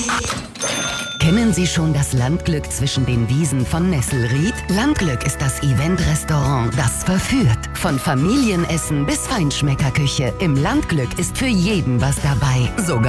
Kennen Sie schon das Landglück zwischen den Wiesen von Nesselried? Landglück ist das Event-Restaurant, das verführt. Von Familienessen bis Feinschmeckerküche. Im Landglück ist für jeden was dabei. Sogar